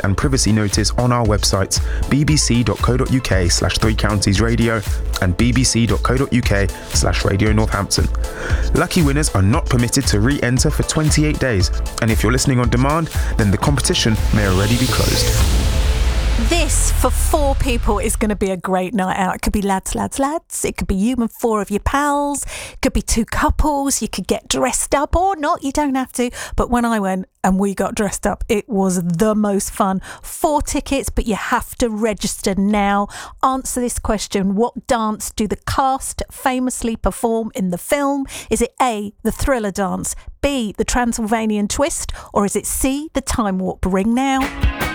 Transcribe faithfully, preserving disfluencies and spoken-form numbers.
and privacy notice on our websites bbc.co.uk slash three counties radio and bbc.co.uk slash radio Northampton. Lucky winners are not permitted to re-enter for twenty-eight days, and if you're listening on demand, then the competition may already be closed. This, for four people, is going to be a great night out. It could be lads, lads, lads. It could be you and four of your pals. It could be two couples. You could get dressed up or not. You don't have to. But when I went and we got dressed up, it was the most fun. Four tickets, but you have to register now. Answer this question. What dance do the cast famously perform in the film? Is it A, the Thriller dance, B, the Transylvanian twist, or is it C, the Time Warp? Ring now.